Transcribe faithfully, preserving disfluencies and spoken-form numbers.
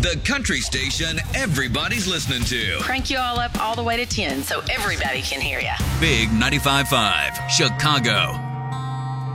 The country station everybody's listening to. Crank you all up all the way to ten so everybody can hear you. Big ninety-five point five, Chicago.